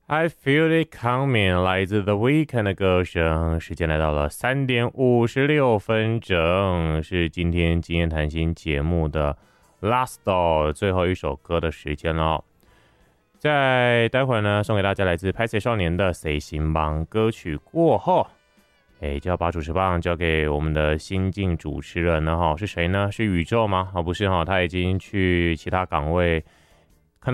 I feel it coming，来自 The Weeknd 的歌声。时间来到了3:56，是今天经验谈心节目的 Last 最后一首歌的时间了。在待会儿呢，送给大家来自拍摄少年的谁行帮歌曲过后，就要把主持棒交给我们的新晋主持人了哈。是谁呢？是宇宙吗？不是哈，他已经去其他岗位